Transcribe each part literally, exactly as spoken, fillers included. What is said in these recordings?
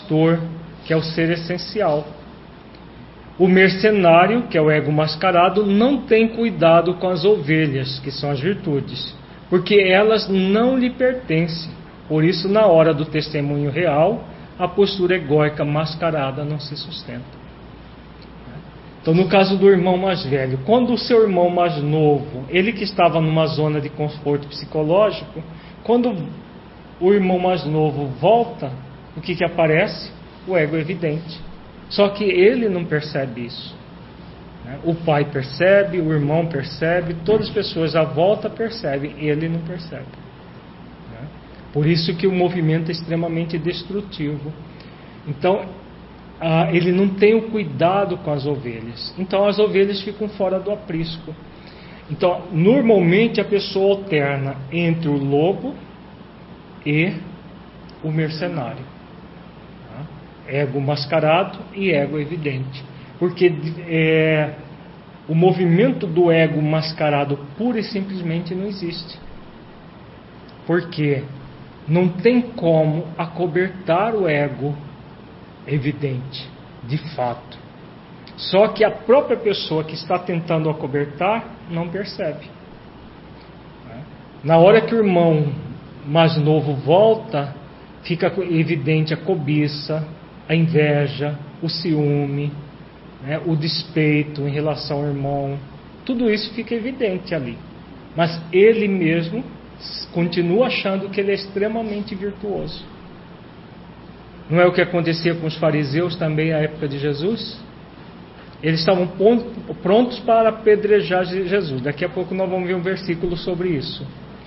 pastor, que é o ser essencial. O mercenário, que é o ego mascarado, não tem cuidado com as ovelhas, que são as virtudes, porque elas não lhe pertencem. Por isso, na hora do testemunho real, a postura egóica mascarada não se sustenta. Então, no caso do irmão mais velho, quando o seu irmão mais novo, ele que estava numa zona de conforto psicológico, quando o irmão mais novo volta, o que que aparece? O ego evidente. Só que ele não percebe isso. O pai percebe, o irmão percebe, todas as pessoas à volta percebem, ele não percebe. Por isso que o movimento é extremamente destrutivo. Então, ele não tem o cuidado com as ovelhas. Então, as ovelhas ficam fora do aprisco. Então, normalmente a pessoa alterna entre o lobo e o mercenário. Ego mascarado e ego evidente. Porque é, o movimento do ego mascarado pura e simplesmente não existe. Porque não tem como acobertar o ego evidente, de fato. Só que a própria pessoa que está tentando acobertar não percebe. Na hora que o irmão mais novo volta, fica evidente a cobiça, a inveja, o ciúme, né, o despeito em relação ao irmão. Tudo isso fica evidente ali. Mas ele mesmo continua achando que ele é extremamente virtuoso. Não é o que acontecia com os fariseus também na época de Jesus? Eles estavam prontos para apedrejar Jesus. Daqui a pouco nós vamos ver um versículo sobre isso.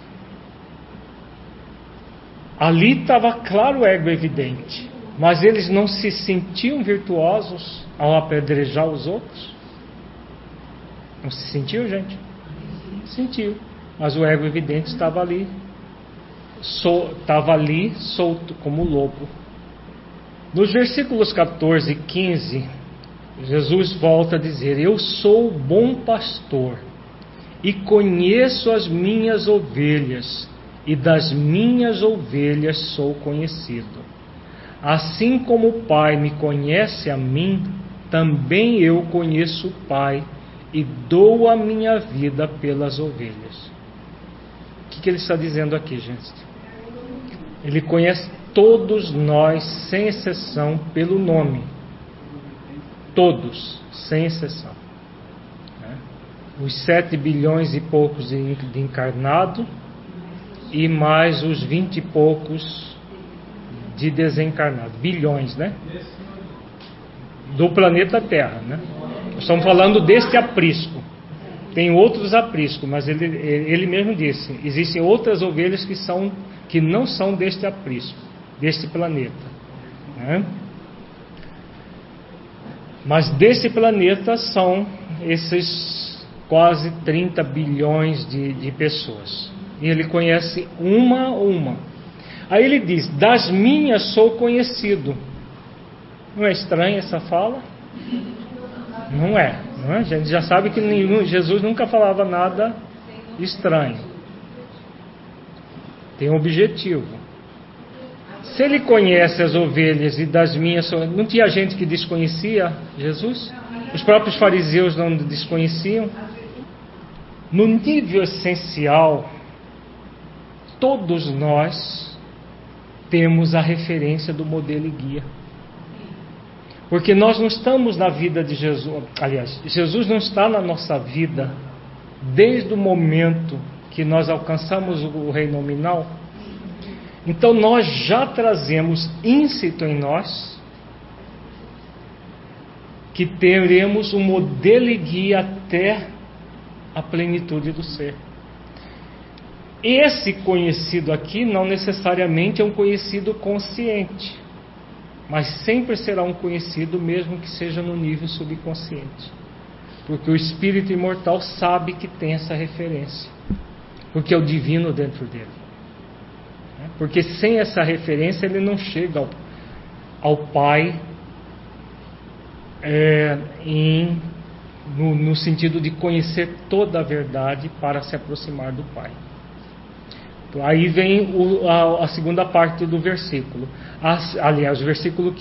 Ali estava claro o ego evidente. Mas eles não se sentiam virtuosos ao apedrejar os outros? Não se sentiu, gente? Sentiu. Mas o ego evidente estava ali, sol, estava ali solto como lobo. Nos versículos catorze e quinze, Jesus volta a dizer: eu sou o bom pastor e conheço as minhas ovelhas, e das minhas ovelhas sou conhecido. Assim como o Pai me conhece a mim, também eu conheço o Pai e dou a minha vida pelas ovelhas. O que, que ele está dizendo aqui, gente? Ele conhece todos nós, sem exceção, pelo nome. Todos, sem exceção. Os sete bilhões e poucos de encarnado e mais os vinte e poucos de desencarnado, bilhões, né? Do planeta Terra, né? Estamos falando deste aprisco. Tem outros apriscos, mas ele, ele mesmo disse: existem outras ovelhas que, são, que não são deste aprisco, deste planeta, né? Mas desse planeta são esses quase trinta bilhões de, de pessoas. E ele conhece uma a uma. Aí ele diz: das minhas sou conhecido. Não é estranha essa fala? Não é, não é? A gente já sabe que nenhum, Jesus nunca falava nada estranho. Tem um objetivo. Se ele conhece as ovelhas e das minhas... Não tinha gente que desconhecia Jesus? Os próprios fariseus não desconheciam? No nível essencial, todos nós temos a referência do modelo e guia. Porque nós não estamos na vida de Jesus, aliás, Jesus não está na nossa vida desde o momento que nós alcançamos o reino nominal. Então nós já trazemos íncito em nós que teremos um modelo e guia até a plenitude do ser. Esse conhecido aqui não necessariamente é um conhecido consciente, mas sempre será um conhecido, mesmo que seja no nível subconsciente. Porque o espírito imortal sabe que tem essa referência, porque é o divino dentro dele. Porque sem essa referência ele não chega ao, ao Pai é, em, no, no sentido de conhecer toda a verdade para se aproximar do Pai. Então, aí vem o, a, a segunda parte do versículo. As, aliás, o versículo